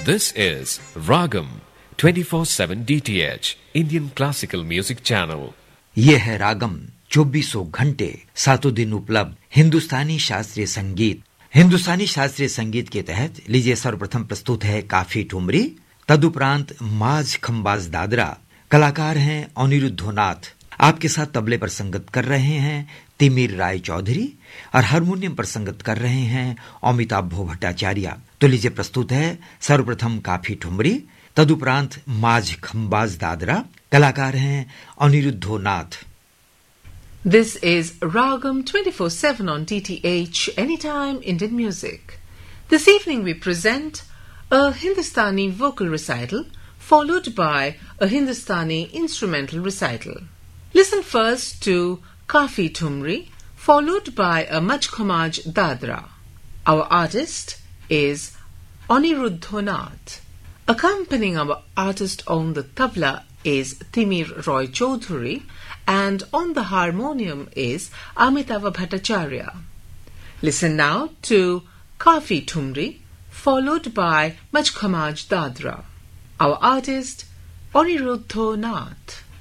This is Ragam 24/7 DTH Indian Classical Music Channel. ये है रागम 2400 घंटे 7 दिन उपलब्ध हिंदुस्तानी शास्त्रीय संगीत। हिंदुस्तानी शास्त्रीय संगीत के तहत लीजिए सर्वप्रथम प्रस्तुत है काफी ठुमरी, तदुपरांत माज खंबाज दादरा। कलाकार हैं अनिरुद्धनाथ। आपके साथ तबले पर संगत कर रहे हैं तिमिर राय चौधरी और हारमोनियम पर संगत कर रहे हैं अमिताभ भट्टाचार्य। तो लीजिए प्रस्तुत है सर्वप्रथम काफी ठुमरी, तदुपरांत माज खंबाज दादरा। कलाकार हैं अनिरुद्धनाथ। This is Ragam 24/7 on DTH, Anytime Indian Music. This evening we present a Hindustani vocal recital followed by a Hindustani instrumental recital. Listen first to Kafi Tumri followed by a Majkhomaj Dadra. Our artist is Aniruddhanath. Accompanying our artist on the tabla is Timir Roy Chaudhary and on the harmonium is Amitabh Bhattacharya. Listen now to Kafi Tumri followed by Majkhomaj Dadra. Our artist Aniruddhanath.